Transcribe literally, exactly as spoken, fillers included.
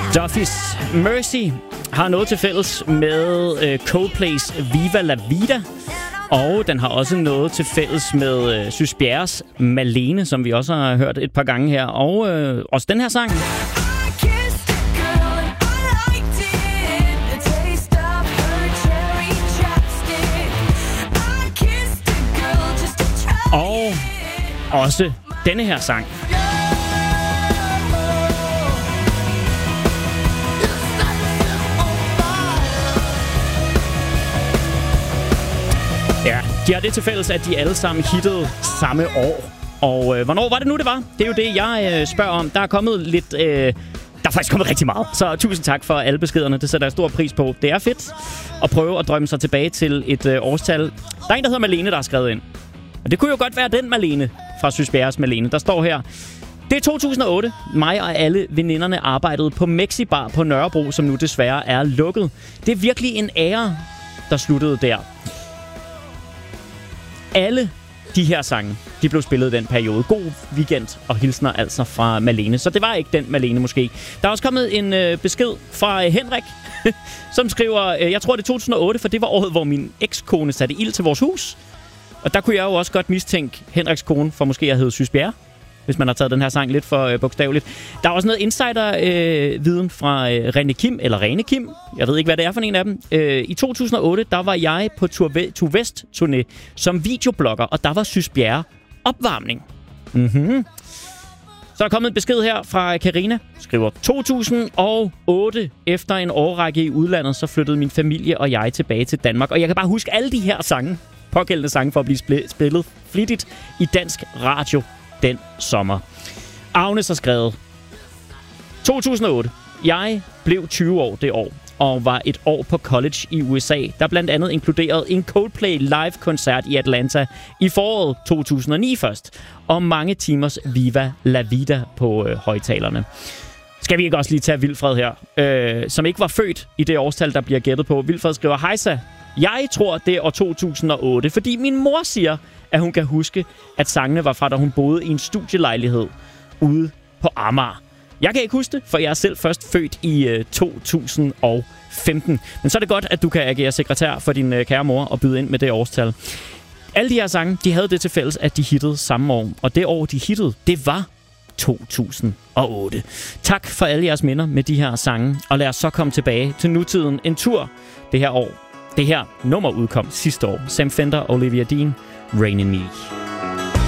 Duffy's Mercy har noget til fælles med øh, Coldplay's Viva La Vida. Og den har også noget til fælles med øh, Sys Bjerres Malene, som vi også har hørt et par gange her. Og øh, også den her sang. Og også denne her sang. Ja, de har det til fælles, at de alle sammen hittede samme år. Og øh, hvornår var det nu, det var? Det er jo det, jeg øh, spørger om. Der er kommet lidt... Øh, der er faktisk kommet rigtig meget. Så tusind tak for alle beskederne. Det sætter jeg stor pris på. Det er fedt at prøve at drømme sig tilbage til et øh, årstal. Der er en, der hedder Malene, der har skrevet ind. Og det kunne jo godt være den Malene fra Sys Bjerres Malene. Der står her: det er to tusind og otte. Mig og alle veninderne arbejdede på Mexibar på Nørrebro, som nu desværre er lukket. Det er virkelig en ære, der sluttede der. Alle de her sange, de blev spillet i den periode. God weekend og hilsner altså fra Malene. Så det var ikke den Malene måske. Der er også kommet en øh, besked fra øh, Henrik, som skriver, øh, jeg tror det er to tusind og otte, for det var året, hvor min ekskone satte ild til vores hus. Og der kunne jeg jo også godt mistænke Henriks kone for måske at hedde Sys Bjerre, hvis man har taget den her sang lidt for øh, bogstaveligt. Der er også noget insider-viden øh, fra øh, Rene Kim, eller Rene Kim. Jeg ved ikke, hvad det er for en af dem. Øh, I to tusind og otte, der var jeg på Tour Vest-turné som videoblogger, og der var Sys Bjerre opvarmning. Mhm. Så er der kommet en besked her fra Karina. Skriver, to tusind og otte, efter en årrække i udlandet, så flyttede min familie og jeg tilbage til Danmark. Og jeg kan bare huske alle de her sange, pågældende sange, for at blive spillet flittigt i dansk radio den sommer. Agnes har skrevet, to tusind og otte. Jeg blev tyve år det år, og var et år på college i U S A, der blandt andet inkluderede en Coldplay live-koncert i Atlanta i foråret to tusind og ni først, og mange timers Viva La Vida på øh, højtalerne. Skal vi ikke også lige tage Vilfred her, øh, som ikke var født i det årstal, der bliver gættet på. Vilfred skriver, hejsa, jeg tror, det er år to tusind og otte, fordi min mor siger, at hun kan huske, at sangene var fra, da hun boede i en studielejlighed ude på Amager. Jeg kan ikke huske det, for jeg er selv først født i øh, to tusind og femten. Men så er det godt, at du kan agere sekretær for din øh, kære mor og byde ind med det årstal. Alle de her sange, de havde det til fælles, at de hittede samme år. Og det år, de hittede, det var to tusind og otte. Tak for alle jeres minder med de her sange. Og lad os så komme tilbage til nutiden en tur det her år. Det her nummer udkom sidste år. Sam Fender og Olivia Dean, Rain in Me.